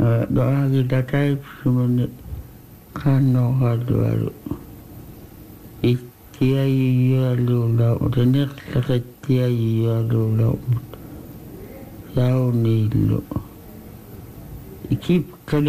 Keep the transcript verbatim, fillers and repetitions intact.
doa kita kai sumane kano haduaru itia iya lula utenek sakatia iya lula sau nilu ikip kali